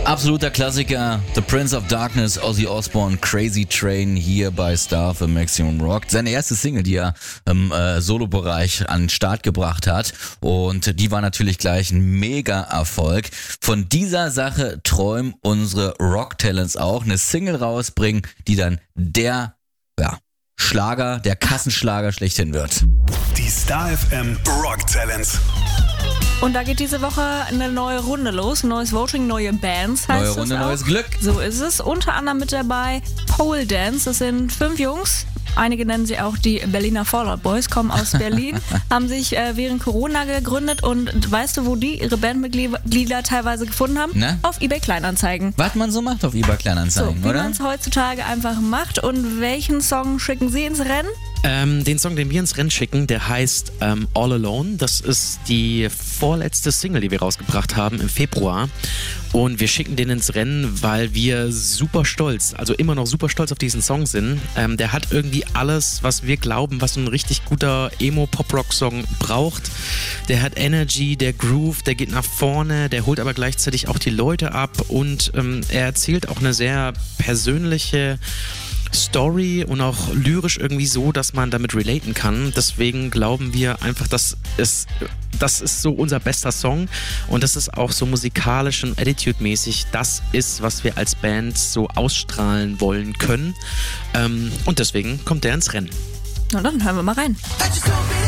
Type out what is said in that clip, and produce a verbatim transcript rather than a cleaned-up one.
Absoluter Klassiker, The Prince of Darkness, Ozzy Osbourne, Crazy Train hier bei Star für Maximum Rock. Seine erste Single, die er im äh, Solo-Bereich an den Start gebracht hat, und die war natürlich gleich ein Mega-Erfolg. Von dieser Sache träumen unsere Rock-Talents auch, eine Single rausbringen, die dann der, ja, Schlager, der Kassenschlager schlechthin wird. Die Star F M Rock Talents. Und da geht diese Woche eine neue Runde los, neues Voting, neue Bands heißt Neue es Runde, auch. neues Glück. So ist es. Unter anderem mit dabei Pole Dance. Das sind fünf Jungs. Einige nennen sie auch die Berliner Fallout Boys, kommen aus Berlin, haben sich äh, während Corona gegründet, und weißt du, wo die ihre Bandmitglieder teilweise gefunden haben? Ne? Auf eBay Kleinanzeigen. Was man so macht auf eBay Kleinanzeigen, So, wie oder? man es heutzutage einfach macht. Und welchen Song schicken sie ins Rennen? Ähm, den Song, den wir ins Rennen schicken, der heißt ähm, All Alone. Das ist die vorletzte Single, die wir rausgebracht haben im Februar. Und wir schicken den ins Rennen, weil wir super stolz, also immer noch super stolz auf diesen Song sind. Ähm, der hat irgendwie alles, was wir glauben, was ein richtig guter Emo-Pop-Rock-Song braucht. Der hat Energy, der Groove, der geht nach vorne, der holt aber gleichzeitig auch die Leute ab, und ähm, er erzählt auch eine sehr persönliche Story und auch lyrisch irgendwie so, dass man damit relaten kann. Deswegen glauben wir einfach, dass es, das ist so unser bester Song, und das ist auch so musikalisch und attitude-mäßig das ist, was wir als Band so ausstrahlen wollen können. Ähm, und deswegen kommt der ins Rennen. Na dann hören wir mal rein.